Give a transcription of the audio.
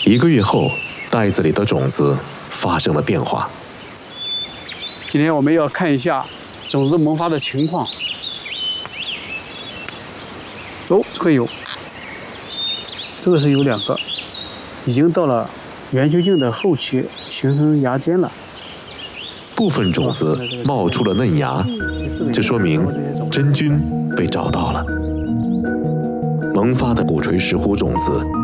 1个月后，袋子里的种子发生了变化。 今天我们要看一下种子萌发的情况。哦，这个有，这个是有2个，已经到了圆球茎的后期，形成芽尖了。 部分种子冒出了嫩芽，这说明真菌被找到了。萌发的鼓槌石斛种子